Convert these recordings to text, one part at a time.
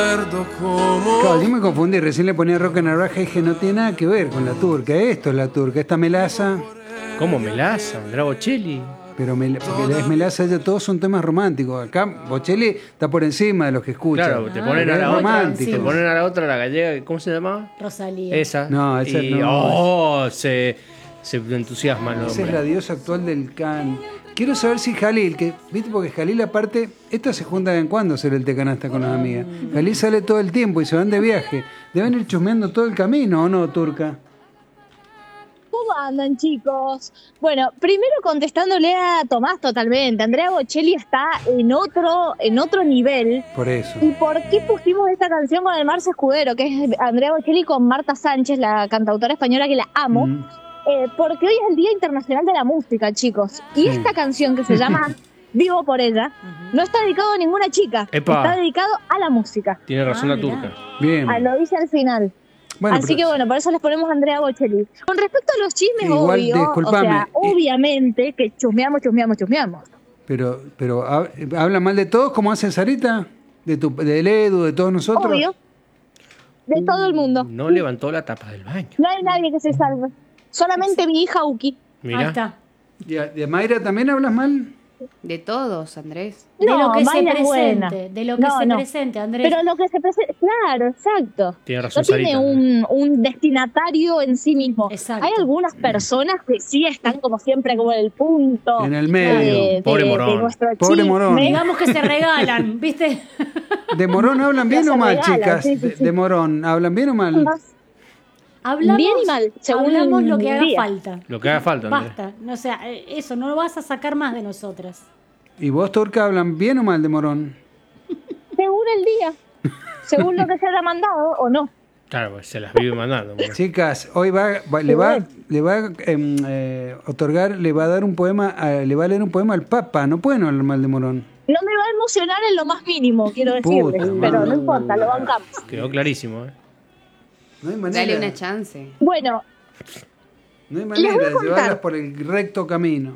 Claro, yo me confundí, recién le ponía Roca Narvaja y dije, no tiene nada que ver con la turca, esto es la turca, esta melaza. ¿Cómo melaza? Andrea Bocelli. Pero porque es melaza, todos son temas románticos. Acá Bocelli está por encima de los que escuchan. Claro, te ponen a la otra, te ponen a la otra, la gallega, ¿cómo se llamaba? Rosalía. Esa. No, esa y, no. Se entusiasma, ¿no? Esa es la diosa actual del can. Quiero saber si Jalil, viste, porque Jalil aparte, esto se junta de vez en cuando hacer el tecanasta con las amigas. Jalil sale todo el tiempo y se van de viaje. Deben ir chusmeando todo el camino, ¿o no, turca? ¿Cómo andan, chicos? Bueno, primero contestándole a Tomás totalmente. Andrea Bocelli está en otro nivel. Por eso. ¿Y por qué pusimos esta canción con el Marce Escudero, que es Andrea Bocelli con Marta Sánchez, la cantautora española que la amo? Porque hoy es el Día Internacional de la Música, chicos. Y esta canción que se llama Vivo por ella, no está dedicado a ninguna chica. Epa. Está dedicado a la música. Tiene razón la turca. Bien. Lo dice al final. Bueno, así que bueno, por eso les ponemos a Andrea Bocelli. Con respecto a los chismes, igual, obvio, disculpame, o sea, obviamente que chusmeamos. Pero habla mal de todos, como hace Sarita, del Edu, de todos nosotros. Obvio. De todo el mundo. No levantó la tapa del baño. No hay nadie que se salve. Solamente mi hija Uki. Mirá. Ahí está. ¿De Mayra también hablas mal? De todos, Andrés. De No, lo que se Mayra es buena. presente, de lo que se presente, Andrés. Pero lo que se presente, claro, exacto. Tiene razón, no tiene Sarita. un destinatario en sí mismo. Exacto. Hay algunas personas que sí están como siempre como en el punto. En el medio. Pobre Morón. De nuestro Pobre chisme. Morón. Digamos que se regalan, ¿viste? ¿De Morón hablan bien Ya o se mal, regalan, chicas? sí, sí, sí. De Morón, ¿hablan bien o mal? Hablamos, Bien y mal, según hablamos lo que el haga día. falta. Lo que haga falta, Andrés. Basta. O sea, eso, no lo vas a sacar más de nosotras. ¿Y vos, turca, hablan bien o mal de Morón? Según el día. Según lo que se haya mandado o no. Claro, pues se las vive mandando. Morón. Chicas, hoy le va a otorgar, le va a dar un poema, le va a leer un poema al Papa. No pueden hablar mal de Morón. No me va a emocionar en lo más mínimo, quiero decirles. Puta Pero madre. no importa, lo bancamos. Quedó clarísimo, ¿eh? No hay manera, Dale una chance. Bueno, no hay Les voy a manera de contar. llevarlas por el recto camino.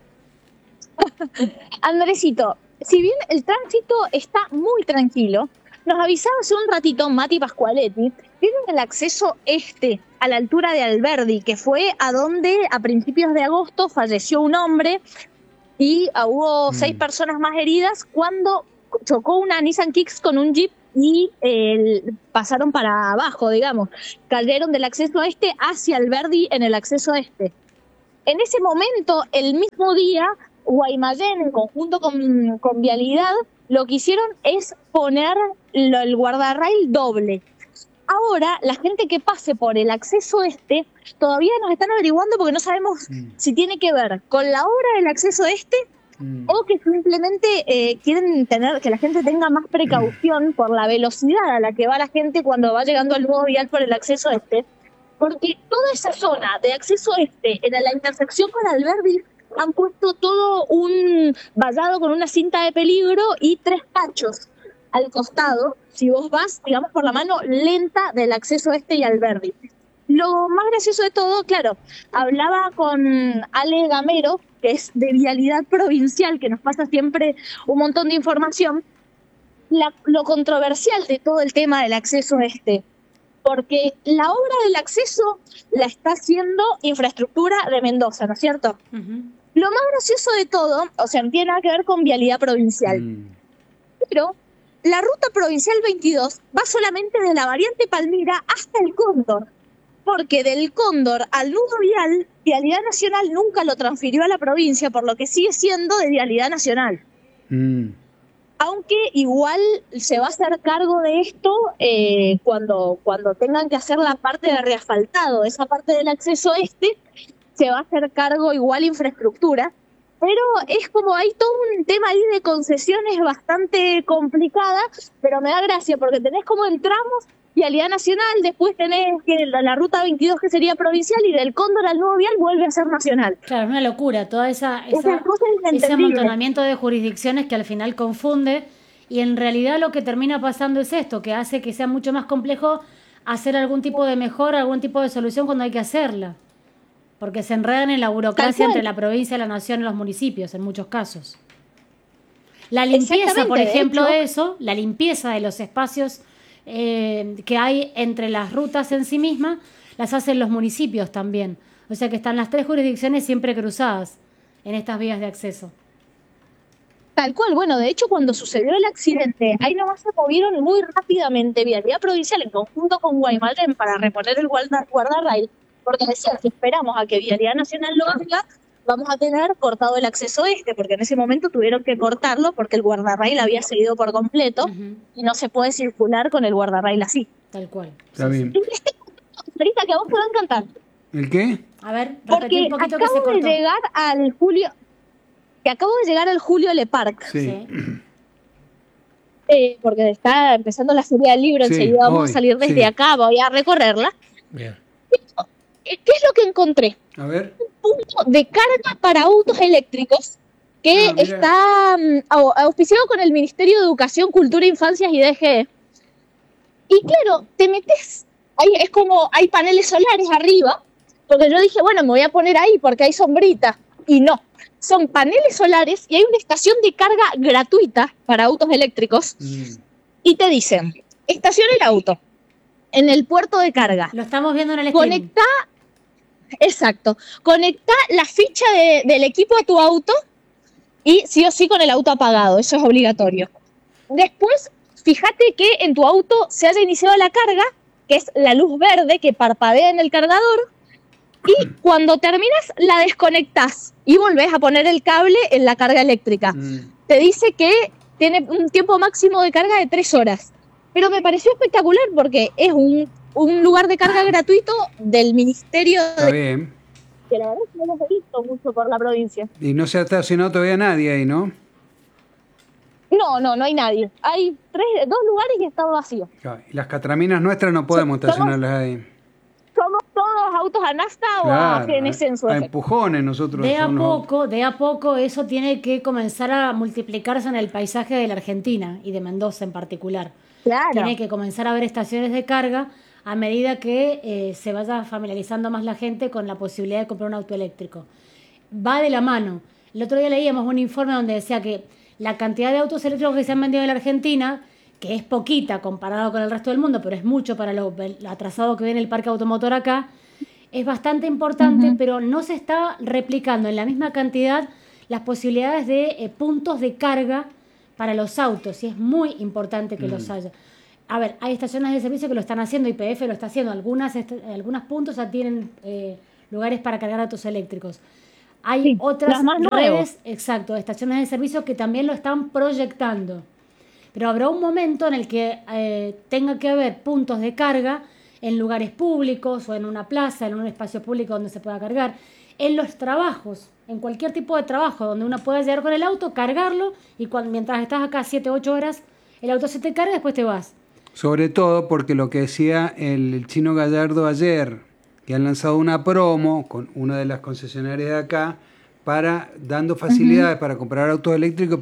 Andresito, si bien el tránsito está muy tranquilo, nos avisaba hace un ratito Mati Pascualetti, tienen el acceso a la altura de Alberdi, que fue a donde a principios de agosto falleció un hombre y hubo 6 personas más heridas cuando chocó una Nissan Kicks con un Jeep y pasaron para abajo, digamos. Cayeron del acceso hacia Alberdi en el acceso En ese momento, el mismo día, Guaymallén, en conjunto con Vialidad, lo que hicieron es poner el guardarrail doble. Ahora, la gente que pase por el acceso todavía nos están averiguando porque no sabemos si tiene que ver con la obra del acceso o que simplemente quieren que la gente tenga más precaución por la velocidad a la que va la gente cuando va llegando al nuevo vial por el acceso porque toda esa zona de acceso en la intersección con Alberdi han puesto todo un vallado con una cinta de peligro y 3 pachos al costado, si vos vas, digamos, por la mano lenta del acceso y Alberdi. Lo más gracioso de todo, claro, hablaba con Ale Gamero, que es de Vialidad Provincial, que nos pasa siempre un montón de información, lo controversial de todo el tema del acceso porque la obra del acceso la está haciendo Infraestructura de Mendoza, ¿no es cierto? Lo más gracioso de todo, o sea, no tiene nada que ver con Vialidad Provincial, pero la ruta provincial 22 va solamente de la variante Palmira hasta el Cóndor, porque del Cóndor al nudo vial, Vialidad Nacional nunca lo transfirió a la provincia, por lo que sigue siendo de Vialidad Nacional. Aunque igual se va a hacer cargo de esto cuando tengan que hacer la parte de reasfaltado, esa parte del acceso se va a hacer cargo igual Infraestructura, pero es como hay todo un tema ahí de concesiones bastante complicada, pero me da gracia porque tenés como en tramos Vialidad Nacional, después tenés que la ruta 22 que sería provincial y del Cóndor al nuevo vial vuelve a ser nacional. Claro, es una locura, toda ese inentendible. amontonamiento de jurisdicciones que al final confunde y en realidad lo que termina pasando es esto, que hace que sea mucho más complejo hacer algún tipo de mejora, algún tipo de solución cuando hay que hacerla. Porque se enredan en la burocracia entre la provincia, la nación y los municipios, en muchos casos. La limpieza, por ejemplo, la limpieza de los espacios que hay entre las rutas en sí mismas, las hacen los municipios también. O sea que están las 3 jurisdicciones siempre cruzadas en estas vías de acceso. Tal cual, bueno, de hecho cuando sucedió el accidente, ahí nomás se movieron muy rápidamente Vialidad Provincial en conjunto con Guaymallén para reponer el guardarrail, porque decían, si esperamos a que Vialidad Nacional lo haga, vamos a tener cortado el acceso porque en ese momento tuvieron que cortarlo porque el guardarrail había cedido por completo y no se puede circular con el guardarrail así. Tal cual. Está bien. Marita, que a vos te va a encantar. ¿El qué? A ver, repetí Porque un poquito que se acabo de cortó. llegar al Julio Le Parc. Sí. Porque está empezando la feria del libro, Sí, enseguida vamos hoy, a salir desde sí. acá, voy a recorrerla. Bien. ¿Qué es lo que encontré? A ver. Punto de carga para autos eléctricos que Ah, mira. está auspiciado con el Ministerio de Educación, Cultura, Infancias y DGE. Y claro, te metes, ahí es como hay paneles solares arriba, porque yo dije, bueno, me voy a poner ahí porque hay sombrita. Y no, son paneles solares y hay una estación de carga gratuita para autos eléctricos. Y te dicen, estaciona el auto en el puerto de carga. Lo estamos viendo en el streaming. Conecta la ficha del equipo a tu auto y sí o sí con el auto apagado, eso es obligatorio. Después, fíjate que en tu auto se haya iniciado la carga, que es la luz verde que parpadea en el cargador, y cuando terminas la desconectás y volvés a poner el cable en la carga eléctrica. Te dice que tiene un tiempo máximo de carga de 3 horas. Pero me pareció espectacular porque es un lugar de carga gratuito del Ministerio Está bien. que la verdad es que no hemos visto mucho por la provincia. Y no se ha estacionado todavía nadie ahí, ¿no? No hay nadie. Hay 2 lugares y está vacío. Claro, y las catraminas nuestras no podemos estacionarlas ahí. Somos todos autos a nafta o a GNC en su a defecto. empujones nosotros. De a somos- poco eso tiene que comenzar a multiplicarse en el paisaje de la Argentina y de Mendoza en particular. Claro. Tiene que comenzar a haber estaciones de carga a medida que se vaya familiarizando más la gente con la posibilidad de comprar un auto eléctrico. Va de la mano. El otro día leíamos un informe donde decía que la cantidad de autos eléctricos que se han vendido en la Argentina, que es poquita comparado con el resto del mundo, pero es mucho para lo atrasado que viene el parque automotor acá, es bastante importante, pero no se está replicando en la misma cantidad las posibilidades de puntos de carga para los autos, y es muy importante que los haya. A ver, hay estaciones de servicio que lo están haciendo, YPF lo está haciendo, algunos puntos ya tienen lugares para cargar autos eléctricos. Hay Sí, otras las más nuevas. exacto, estaciones de servicio que también lo están proyectando. Pero habrá un momento en el que tenga que haber puntos de carga en lugares públicos o en una plaza, en un espacio público donde se pueda cargar, en los trabajos, en cualquier tipo de trabajo donde uno pueda llegar con el auto, cargarlo y mientras estás acá 7, 8 horas, el auto se te carga y después te vas. Sobre todo porque lo que decía el Chino Gallardo ayer, que han lanzado una promo con una de las concesionarias de acá, dando facilidades para comprar autos eléctricos